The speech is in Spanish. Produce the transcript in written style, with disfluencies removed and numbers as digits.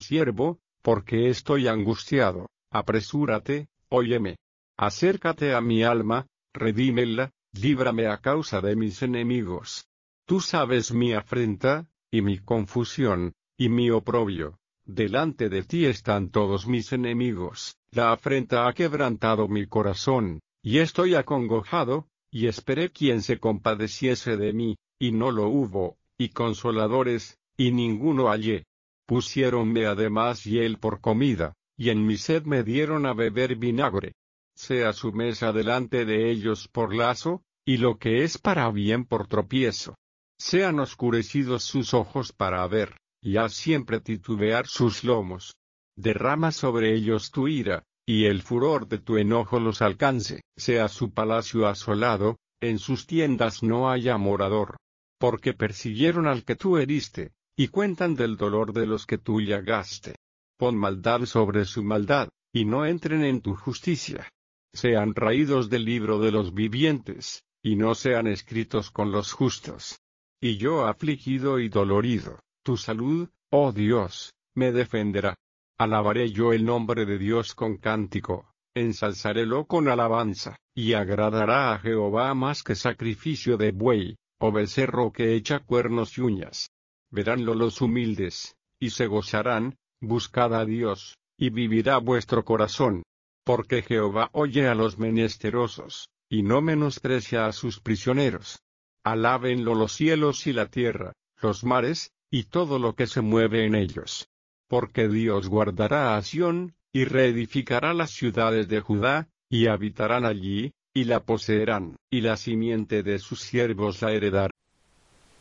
Siervo, porque estoy angustiado, apresúrate, óyeme. Acércate a mi alma, redímela, líbrame a causa de mis enemigos. Tú sabes mi afrenta, y mi confusión, y mi oprobio. Delante de ti están todos mis enemigos. La afrenta ha quebrantado mi corazón, y estoy acongojado, y esperé quien se compadeciese de mí, y no lo hubo, y consoladores, y ninguno hallé. Pusiéronme además hiel por comida, y en mi sed me dieron a beber vinagre. Sea su mesa delante de ellos por lazo, y lo que es para bien por tropiezo. Sean oscurecidos sus ojos para ver, y haz siempre titubear sus lomos. Derrama sobre ellos tu ira, y el furor de tu enojo los alcance. Sea su palacio asolado, en sus tiendas no haya morador. Porque persiguieron al que tú heriste, y cuentan del dolor de los que tú llagaste. Pon maldad sobre su maldad, y no entren en tu justicia. Sean raídos del libro de los vivientes, y no sean escritos con los justos. Y yo afligido y dolorido, tu salud, oh Dios, me defenderá. Alabaré yo el nombre de Dios con cántico, ensalzarélo con alabanza, y agradará a Jehová más que sacrificio de buey, o becerro que echa cuernos y uñas. Veránlo los humildes, y se gozarán. Buscad a Dios, y vivirá vuestro corazón. Porque Jehová oye a los menesterosos, y no menosprecia a sus prisioneros. Alábenlo los cielos y la tierra, los mares, y todo lo que se mueve en ellos. Porque Dios guardará a Sión, y reedificará las ciudades de Judá, y habitarán allí, y la poseerán, y la simiente de sus siervos la heredará.